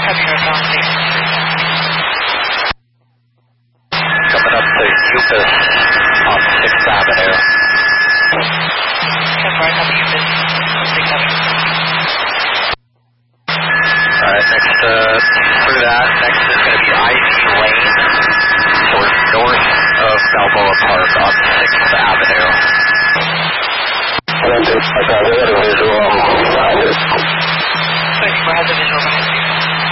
Copy northbound 6. Coming up to Upis on 6th Avenue. 10-4, copy Upis on 6th Avenue. Alright, next through that, next is going to be Ivy Lane, sort of north of Balboa Park on 6th Avenue. I got a visual behind it. 24 has a visual behind you.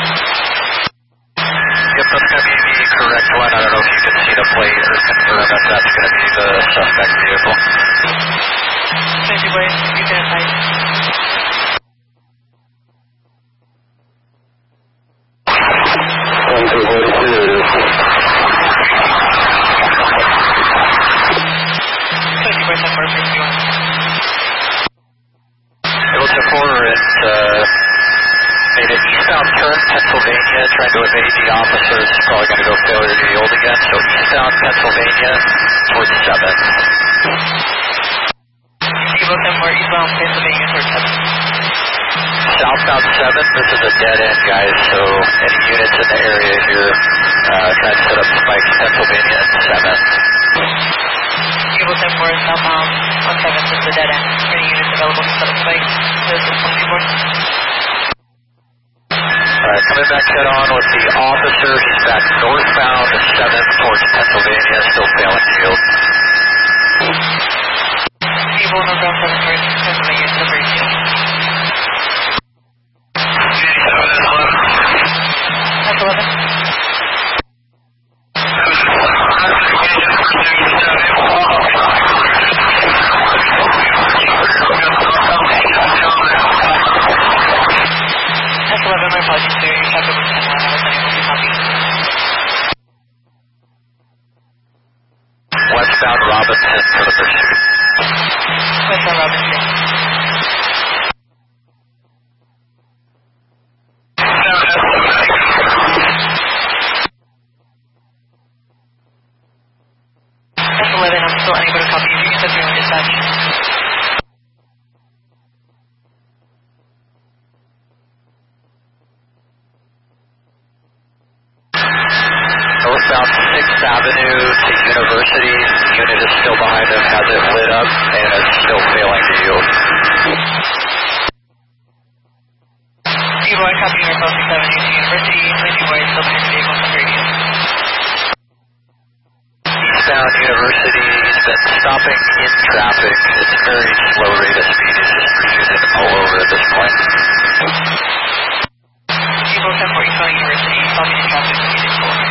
Yep, that's going to be the correct one. I don't know if you can see the plate or confirm if that's going to be the suspect vehicle. 24, you can advise. Made an eastbound turn, Pennsylvania, trying to evade the officers. Probably going to go failure to yield again. So eastbound Pennsylvania towards 7th. Evo 10-4, eastbound Pennsylvania towards 7th. Southbound 7th, this is a dead end, guys. So any units in the area here, try to set up spikes, Pennsylvania and 7th. Evo 10-4, southbound on 7th, this is a dead end. Any units available to set up spikes? This is 134. Alright, coming back head on with the officer. He's back northbound 7th towards Pennsylvania, still failing to yield. Evo northbound 7th towards Pennsylvania, still failing to yield. 10-11. 10-11. My apologies, sir. Your traffic was 10-1. I was unable to copy. Westbound Robinson for the pursuit. Westbound Robinson. S11, I'm still unable to copy. You can set your own dispatch. Northbound 6th Avenue to University. The unit is still behind him, has it lit up, and is still failing to yield. Evo, I copy northbound 6th Avenue to University. Evo, I still behind the vehicle on the radio. Eastbound University, he's been stopping in traffic. It's a very slow rate of speed. He's just refusing to pull over at this point. Evo 10-4, eastbound University, stopping in traffic. Refusing to pull over.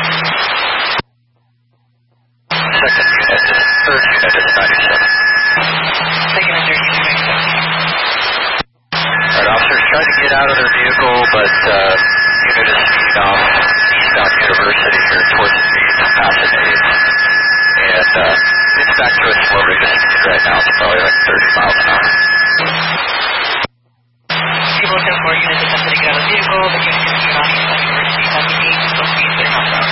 Second unit, third unit is 97. Second and third unit, 97. Alright, officers trying to get out of their vehicle, but unit is speeding off eastbound University here towards the Pasadena. And it's back to a slow rate of speed right now. It's probably like 30 miles an hour. Evo 10-4, units attempted to get out of the vehicle. The unit continued on eastbound University, passing 8, slow speed, 30 miles per hour.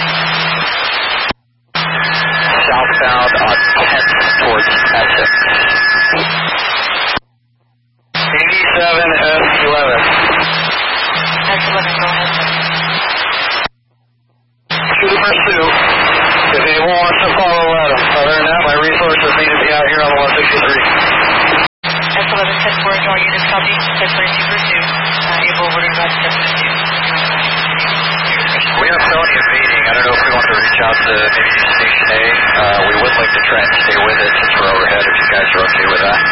Southbound on 10th towards Essex. 87 S11. S11, go ahead. To the pursuit. If anyone wants to follow, let them. Other than that, my resources need to be out here on the 163. S11, 10-4, all units copy. 10-42 pursuit. Able, we're going to go to 10-42. We are felony evading. I don't know if we want to reach out to maybe Station A. We would like to try and stay with it since we're overhead, if you guys are okay with that.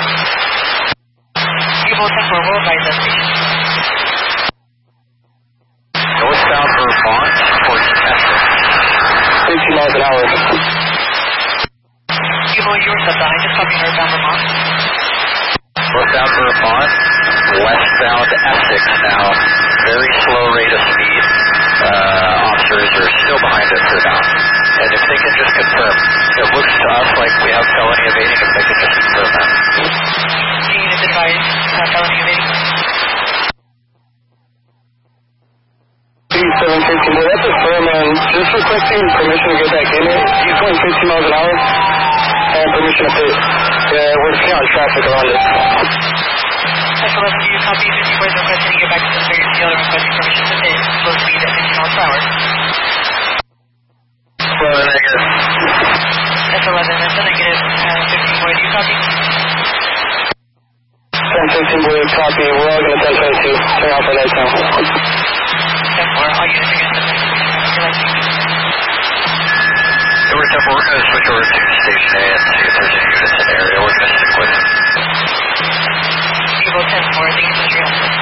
Evo 10-4, we'll advise that station. Northbound Vermont towards Essex. 15 miles an hour. Evo, you were set down. I just copied northbound Vermont. Northbound Vermont, westbound Essex now. Very slow rate of speed. Officers are still behind it for now. And if they can just confirm, it looks to us like we have felony evading, if they can just confirm that. Can you just advise felony evading? 715, well, that's a firm, man. Just requesting permission to get back in it. He's going 15 miles an hour. And permission to pit. Yeah, we're just on traffic around it. S11, Echo 11, do you copy? 54 is requesting to get back to the Spirit Field and requesting permission to hit slow speed at 50 miles per hour. Slow negative. Echo 11, that's a negative. 15 boy, do you copy? 10-15 boy, copy. We're all going to 10-22. Turn off our lights now. 10-4, all units are going to 10-4. We're going to switch over to Station A and see if there's any units in the area we're going to stick with. Eagle 10-4, thank you so much for your help.